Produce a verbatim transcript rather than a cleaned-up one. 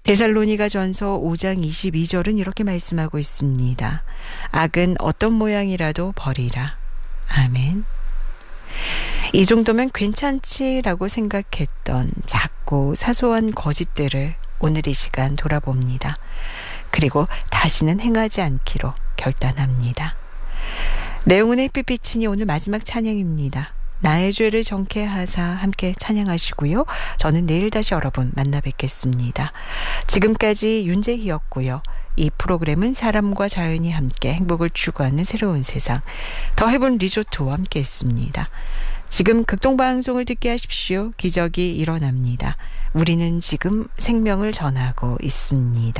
데살로니가전서 오 장 이십이 절은 이렇게 말씀하고 있습니다. 악은 어떤 모양이라도 버리라. 아멘. 이 정도면 괜찮지라고 생각했던 작고 사소한 거짓들을 오늘 이 시간 돌아봅니다. 그리고 다시는 행하지 않기로 결단합니다. 내용은 햇빛 비치니 오늘 마지막 찬양입니다. 나의 죄를 정케 하사 함께 찬양하시고요. 저는 내일 다시 여러분 만나 뵙겠습니다. 지금까지 윤재희였고요. 이 프로그램은 사람과 자연이 함께 행복을 추구하는 새로운 세상 더 헤븐 리조트와 함께했습니다. 지금 극동방송을 듣게 하십시오. 기적이 일어납니다. 우리는 지금 생명을 전하고 있습니다.